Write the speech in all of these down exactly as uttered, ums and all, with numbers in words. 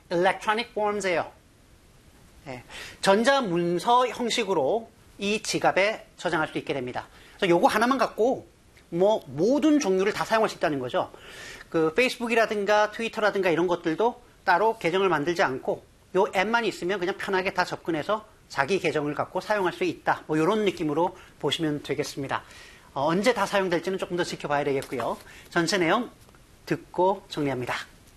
electronic forms예요. 네, 전자문서 형식으로 이 지갑에 저장할 수 있게 됩니다. 그래서 요거 하나만 갖고 뭐 모든 종류를 다 사용할 수 있다는 거죠. 그 페이스북이라든가 트위터라든가 이런 것들도 따로 계정을 만들지 않고 요 앱만 있으면 그냥 편하게 다 접근해서 자기 계정을 갖고 사용할 수 있다. 뭐 이런 느낌으로 보시면 되겠습니다. 어, 언제 다 사용될지는 조금 더 지켜봐야 되겠고요. 전체 내용 듣고 정리합니다.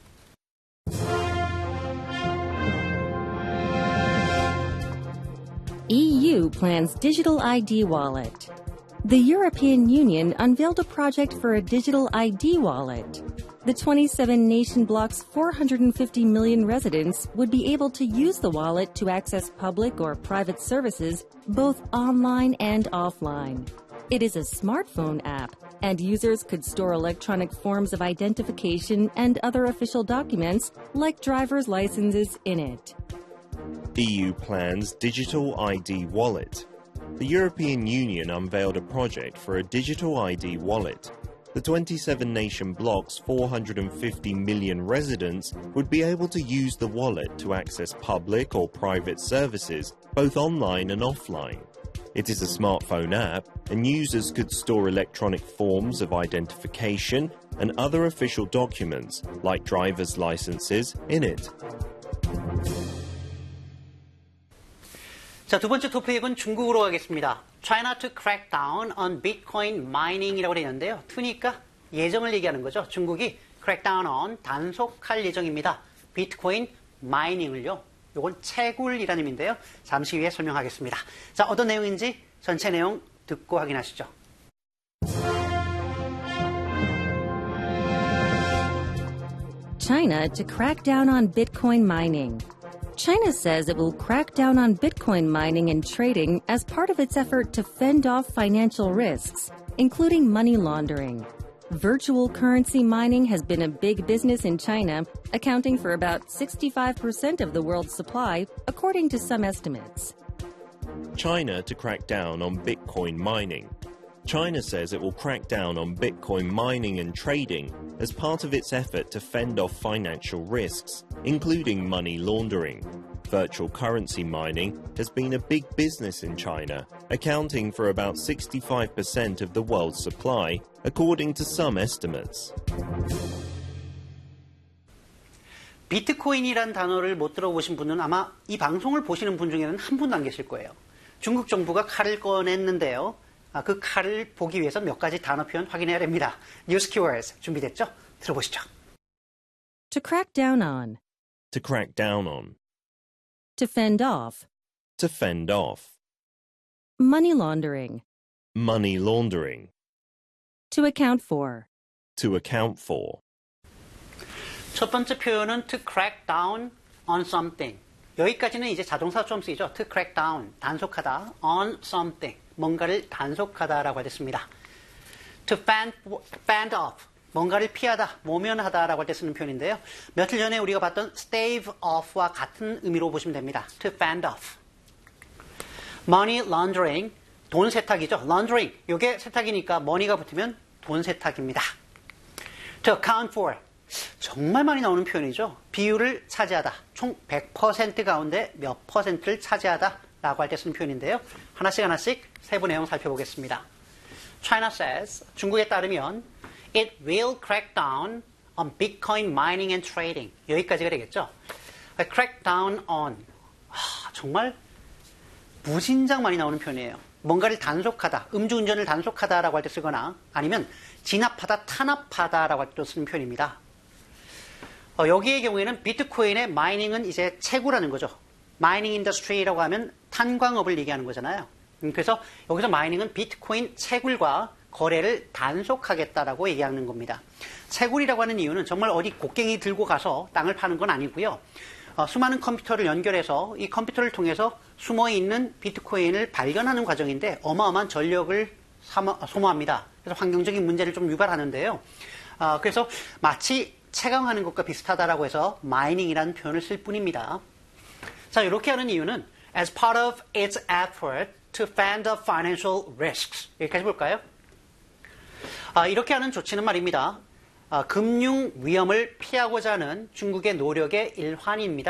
E U plans digital I D wallet. The European Union unveiled a project for a digital I D wallet. The twenty-seven nation bloc's four hundred fifty million residents would be able to use the wallet to access public or private services, both online and offline. It is a smartphone app, and users could store electronic forms of identification and other official documents, like driver's licenses, in it. E U plans digital I D wallet. The European Union unveiled a project for a digital I D wallet. The twenty-seven nation bloc's four hundred fifty million residents would be able to use the wallet to access public or private services, both online and offline. It is a smartphone app, and users could store electronic forms of identification and other official documents, like driver's licenses, in it. 자, 두 번째 토픽은 중국으로 가겠습니다. China to crack down on Bitcoin mining이라고 되어 있는데요. To니까 예정을 얘기하는 거죠. 중국이 crack down on 단속할 예정입니다. 비트코인 마이닝을요. 요건 채굴이라는 의미인데요. 잠시 후에 설명하겠습니다. 자, 어떤 내용인지 전체 내용 듣고 확인하시죠. China to crack down on Bitcoin mining. China says it will crack down on Bitcoin mining and trading as part of its effort to fend off financial risks, including money laundering. Virtual currency mining has been a big business in China, accounting for about sixty-five percent of the world's supply, according to some estimates. China to crack down on Bitcoin mining. China says it will crack down on Bitcoin mining and trading as part of its effort to fend off financial risks, including money laundering. Virtual currency mining has been a big business in China, accounting for about sixty-five percent of the world's supply, according to some estimates. 비트코인이란 단어를 못 들어보신 분은 아마 이 방송을 보시는 분 중에는 한 분도 안 계실 거예요. 중국 정부가 칼을 꺼냈는데요. 아, 그 칼을 보기 위해서 몇 가지 단어 표현 확인해야 됩니다. 뉴스 키워드 준비됐죠? 들어보시죠. To crack down on. To crack down on. To fend off. To fend off. Money laundering. Money laundering. To account for. To account for. 첫 번째 표현은 to crack down on something. 여기까지는 이제 자동사처럼 쓰이죠. to crack down, 단속하다, on something, 뭔가를 단속하다라고 하겠습니다. to fend, fend off, 뭔가를 피하다, 모면하다라고 할 때 쓰는 표현인데요. 며칠 전에 우리가 봤던 stave off와 같은 의미로 보시면 됩니다. to fend off. money laundering, 돈 세탁이죠. laundering, 이게 세탁이니까 money가 붙으면 돈 세탁입니다. to account for, 정말 많이 나오는 표현이죠. 비율을 차지하다. 총 백 퍼센트 가운데 몇 퍼센트를 차지하다 라고 할 때 쓰는 표현인데요. 하나씩 하나씩 세부 내용 살펴보겠습니다. China says, 중국에 따르면 it will crack down on Bitcoin mining and trading. 여기까지가 되겠죠. crack down on. 아, 정말 무진장 많이 나오는 표현이에요. 뭔가를 단속하다, 음주운전을 단속하다라고 할 때 쓰거나 아니면 진압하다, 탄압하다라고 할 때 쓰는 표현입니다. 어, 여기의 경우에는 비트코인의 마이닝은 이제 채굴하는 거죠. 마이닝 인더스트리라고 하면 탄광업을 얘기하는 거잖아요. 음, 그래서 여기서 마이닝은 비트코인 채굴과 거래를 단속하겠다라고 얘기하는 겁니다. 채굴이라고 하는 이유는 정말 어디 곡괭이 들고 가서 땅을 파는 건 아니고요. 어, 수많은 컴퓨터를 연결해서 이 컴퓨터를 통해서 숨어있는 비트코인을 발견하는 과정인데 어마어마한 전력을 사마, 소모합니다. 그래서 환경적인 문제를 좀 유발하는데요. 어, 그래서 마치 채광하는 것과 비슷하다라고 해서 마이닝이라는 표현을 쓸 뿐입니다. 자, 이렇게 하는 이유는 as part of its effort to fend off financial risks. 여기까지 볼까요? 아, 이렇게 하는 조치는 말입니다. 아, 금융 위험을 피하고자 하는 중국의 노력의 일환입니다.